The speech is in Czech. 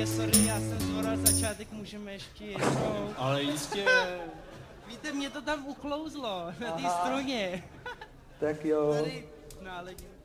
sorry, já jsem zvoral začátek, můžeme ještě jednou. Ale jistě. Víte, mě to tam uklouzlo, na té struně. Tak jo. Tady, no ale